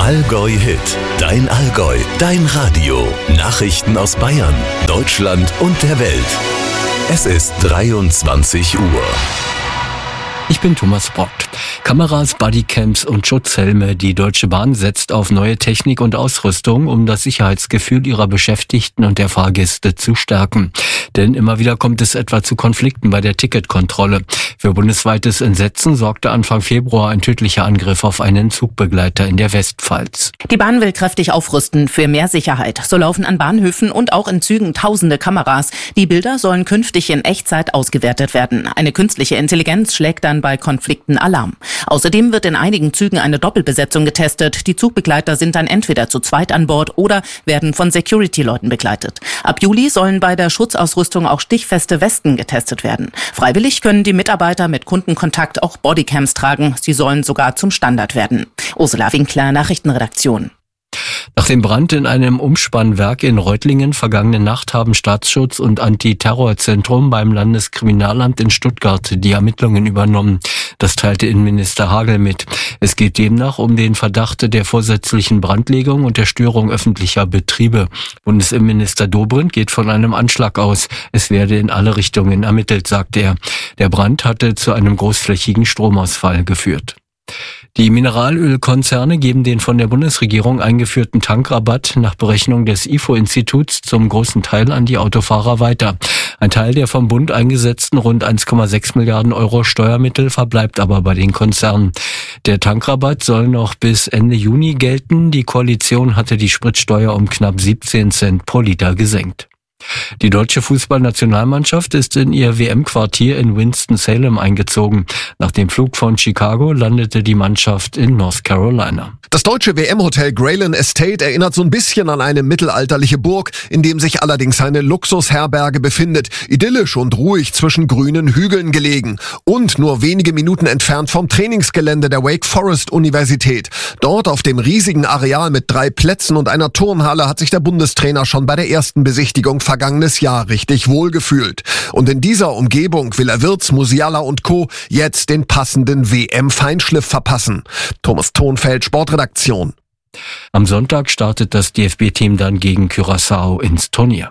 Allgäu Hit. Dein Allgäu, dein Radio. Nachrichten aus Bayern, Deutschland und der Welt. Es ist 23 Uhr. Ich bin Thomas Brott. Kameras, Bodycams und Schutzhelme. Die Deutsche Bahn setzt auf neue Technik und Ausrüstung, um das Sicherheitsgefühl ihrer Beschäftigten und der Fahrgäste zu stärken. Denn immer wieder kommt es etwa zu Konflikten bei der Ticketkontrolle. Für bundesweites Entsetzen sorgte Anfang Februar ein tödlicher Angriff auf einen Zugbegleiter in der Westpfalz. Die Bahn will kräftig aufrüsten für mehr Sicherheit. So laufen an Bahnhöfen und auch in Zügen tausende Kameras. Die Bilder sollen künftig in Echtzeit ausgewertet werden. Eine künstliche Intelligenz schlägt dann bei Konflikten Alarm. Außerdem wird in einigen Zügen eine Doppelbesetzung getestet. Die Zugbegleiter sind dann entweder zu zweit an Bord oder werden von Security-Leuten begleitet. Ab Juli sollen bei der Schutzausrüstung auch stichfeste Westen getestet werden. Freiwillig können die Mitarbeiter mit Kundenkontakt auch Bodycams tragen. Sie sollen sogar zum Standard werden. Ursula Winkler, Nachrichtenredaktion. Nach dem Brand in einem Umspannwerk in Reutlingen vergangene Nacht haben Staatsschutz und Antiterrorzentrum beim Landeskriminalamt in Stuttgart die Ermittlungen übernommen. Das teilte Innenminister Hagel mit. Es geht demnach um den Verdacht der vorsätzlichen Brandlegung und der Störung öffentlicher Betriebe. Bundesinnenminister Dobrindt geht von einem Anschlag aus. Es werde in alle Richtungen ermittelt, sagte er. Der Brand hatte zu einem großflächigen Stromausfall geführt. Die Mineralölkonzerne geben den von der Bundesregierung eingeführten Tankrabatt nach Berechnung des IFO-Instituts zum großen Teil an die Autofahrer weiter. Ein Teil der vom Bund eingesetzten rund 1,6 Milliarden Euro Steuermittel verbleibt aber bei den Konzernen. Der Tankrabatt soll noch bis Ende Juni gelten. Die Koalition hatte die Spritsteuer um knapp 17 Cent pro Liter gesenkt. Die deutsche Fußballnationalmannschaft ist in ihr WM-Quartier in Winston-Salem eingezogen. Nach dem Flug von Chicago landete die Mannschaft in North Carolina. Das deutsche WM-Hotel Grayland Estate erinnert so ein bisschen an eine mittelalterliche Burg, in dem sich allerdings eine Luxusherberge befindet. Idyllisch und ruhig zwischen grünen Hügeln gelegen. Und nur wenige Minuten entfernt vom Trainingsgelände der Wake Forest Universität. Dort auf dem riesigen Areal mit 3 Plätzen und einer Turnhalle hat sich der Bundestrainer schon bei der ersten Besichtigung vergangenes Jahr richtig wohlgefühlt. Und in dieser Umgebung will er Wirtz, Musiala und Co. jetzt den passenden WM-Feinschliff verpassen. Thomas Thonfeld, Sportredaktion. Am Sonntag startet das DFB-Team dann gegen Curaçao ins Turnier.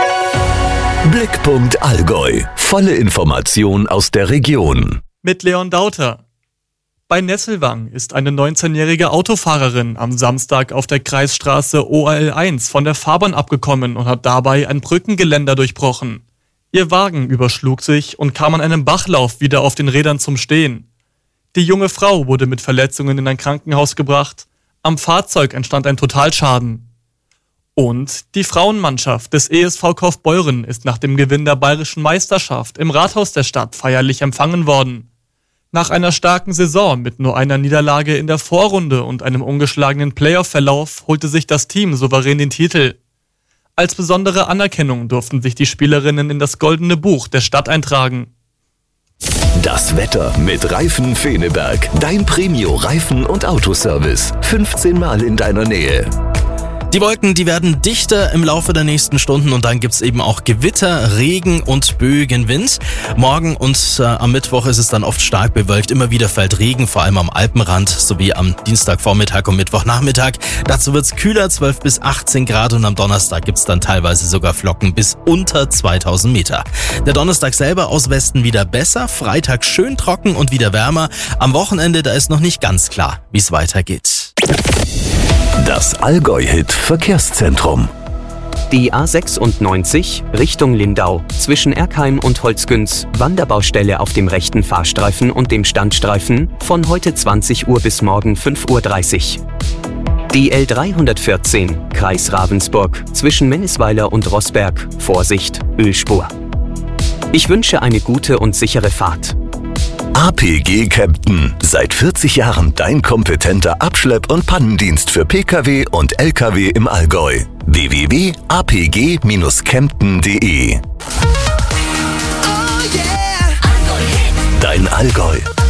Blickpunkt Allgäu. Volle Information aus der Region. Mit Leon Dauter. Bei Nesselwang ist eine 19-jährige Autofahrerin am Samstag auf der Kreisstraße ORL 1 von der Fahrbahn abgekommen und hat dabei ein Brückengeländer durchbrochen. Ihr Wagen überschlug sich und kam an einem Bachlauf wieder auf den Rädern zum Stehen. Die junge Frau wurde mit Verletzungen in ein Krankenhaus gebracht. Am Fahrzeug entstand ein Totalschaden. Und die Frauenmannschaft des ESV Kaufbeuren ist nach dem Gewinn der bayerischen Meisterschaft im Rathaus der Stadt feierlich empfangen worden. Nach einer starken Saison mit nur einer Niederlage in der Vorrunde und einem ungeschlagenen Playoff-Verlauf holte sich das Team souverän den Titel. Als besondere Anerkennung durften sich die Spielerinnen in das Goldene Buch der Stadt eintragen. Das Wetter mit Reifen Feneberg. Dein Premio-Reifen- und Autoservice. 15 Mal in deiner Nähe. Die Wolken, die werden dichter im Laufe der nächsten Stunden und dann gibt's eben auch Gewitter, Regen und Böenwind. Morgen und am Mittwoch ist es dann oft stark bewölkt. Immer wieder fällt Regen, vor allem am Alpenrand, sowie am Dienstagvormittag und Mittwochnachmittag. Dazu wird's kühler, 12 bis 18 Grad und am Donnerstag gibt's dann teilweise sogar Flocken bis unter 2000 Meter. Der Donnerstag selber aus Westen wieder besser, Freitag schön trocken und wieder wärmer. Am Wochenende, da ist noch nicht ganz klar, wie es weitergeht. Das Allgäu-Hit-Verkehrszentrum. Die A96 Richtung Lindau zwischen Erkheim und Holzgünz, Wanderbaustelle auf dem rechten Fahrstreifen und dem Standstreifen von heute 20 Uhr bis morgen 5:30 Uhr. Die L314 Kreis Ravensburg zwischen Mennisweiler und Rossberg, Vorsicht, Ölspur. Ich wünsche eine gute und sichere Fahrt. APG Kempten. Seit 40 Jahren dein kompetenter Abschlepp- und Pannendienst für Pkw und Lkw im Allgäu. www.apg-kempten.de. Dein Allgäu.